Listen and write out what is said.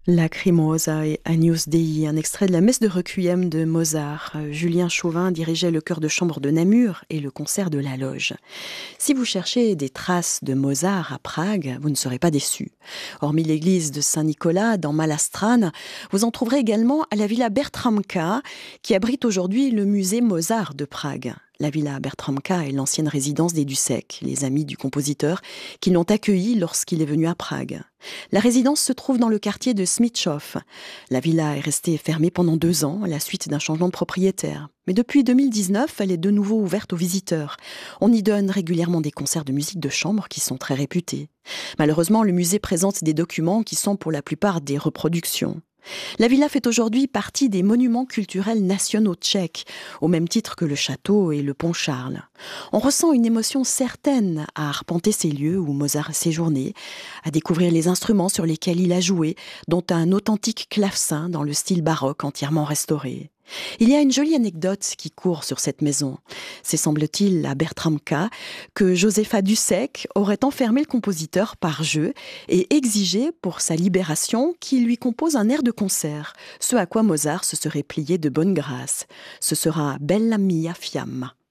Lacrimosa et Agnus Dei, un extrait de la messe de requiem de Mozart. Julien Chauvin dirigeait le chœur de chambre de Namur et le concert de la Loge. Si vous cherchez des traces de Mozart à Prague, vous ne serez pas déçus. Hormis l'église de Saint-Nicolas dans Malastran, vous en trouverez également à la villa Bertramka, qui abrite aujourd'hui le musée Mozart de Prague. La villa Bertramka est l'ancienne résidence des Dussek, les amis du compositeur, qui l'ont accueilli lorsqu'il est venu à Prague. La résidence se trouve dans le quartier de Smitchov. La villa est restée fermée pendant 2 ans à la suite d'un changement de propriétaire. Mais depuis 2019, elle est de nouveau ouverte aux visiteurs. On y donne régulièrement des concerts de musique de chambre qui sont très réputés. Malheureusement, le musée présente des documents qui sont pour la plupart des reproductions. La villa fait aujourd'hui partie des monuments culturels nationaux tchèques, au même titre que le château et le pont Charles. On ressent une émotion certaine à arpenter ces lieux où Mozart a séjourné, à découvrir les instruments sur lesquels il a joué, dont un authentique clavecin dans le style baroque entièrement restauré. Il y a une jolie anecdote qui court sur cette maison. C'est, semble-t-il, à Bertramka que Josepha Dussek aurait enfermé le compositeur par jeu et exigé pour sa libération qu'il lui compose un air de concert, ce à quoi Mozart se serait plié de bonne grâce. Ce sera Bella mia fiamma.